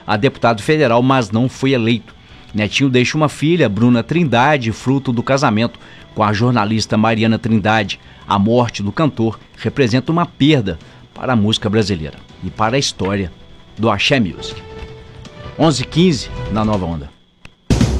a deputado federal, mas não foi eleito. Netinho deixa uma filha, Bruna Trindade, fruto do casamento com a jornalista Mariana Trindade. A morte do cantor representa uma perda para a música brasileira e para a história do Axé Music. 11h15 na Nova Onda.